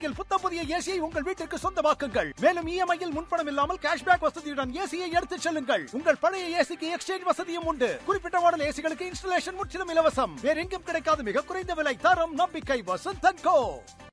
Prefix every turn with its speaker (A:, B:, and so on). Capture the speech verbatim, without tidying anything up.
A: புத்தம் புதிய ஏசியை உங்கள் வீட்டிற்கு சொந்தமாக்குங்கள். மேலும் இஎம்ஐயில் முன்பணம் இல்லாமல் கேஷ்பேக் வசதியுடன் ஏசியை எடுத்துச் செல்லுங்கள். உங்கள் பழைய ஏசிக்கு எக்ஸ்சேஞ்ச் வசதியும் உண்டு. குறிப்பிட்ட மாடல் ஏசிகளுக்கு இன்ஸ்டலேஷன் முற்றிலும் இலவசம். வேற எங்கும் கிடைக்காத மிக குறைந்த விலை, தரம், நம்பிக்கை. வசந்த் அண்ட் கோ.